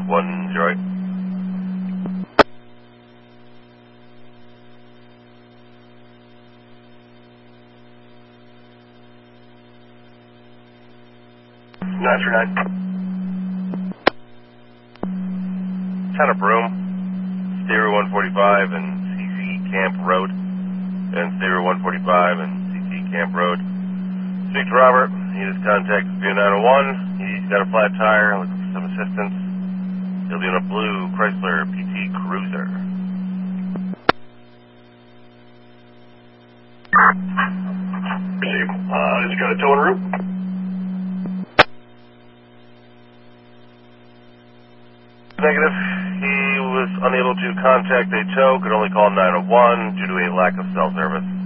310. Town of Broome, Stereo 145 and CC Camp Road, and Stereo 145 and CC Camp Road. Speak to Robert. He has contacted via 901. He's got a flat tire, looking for some assistance. He'll be in a blue Chrysler PT Cruiser. Just got a tow en route. Negative. He was unable to contact a tow, could only call 901 due to a lack of cell service.